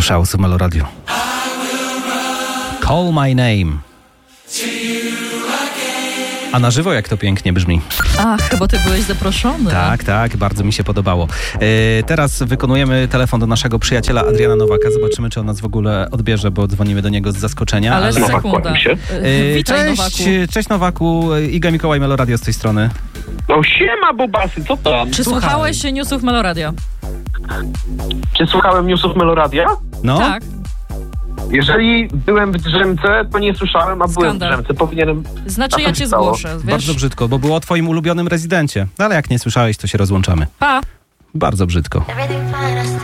do szału w Melo Radio. Call my name. A na żywo jak to pięknie brzmi. Ach, bo ty byłeś zaproszony. Tak, bardzo mi się podobało. Teraz wykonujemy telefon do naszego przyjaciela Adriana Nowaka. Zobaczymy, czy on nas w ogóle odbierze, bo dzwonimy do niego z zaskoczenia. Ale sekunda. Witaj, Nowaku. Cześć Nowaku, Iga Mikołaj, Melo Radio z tej strony. No siema, Bobasy, co tam? Czy słuchałeś newsów Melo Radio? Czy słuchałem newsów Meloradia? No? Tak. Jeżeli byłem w drzemce, to nie słyszałem, a byłem w Skandal. drzemce. Powinienem... Znaczy A ja co cię się stało? zgłoszę, wiesz? Bardzo brzydko, bo było o twoim ulubionym rezydencie. No ale jak nie słyszałeś, to się rozłączamy. Pa! Bardzo brzydko.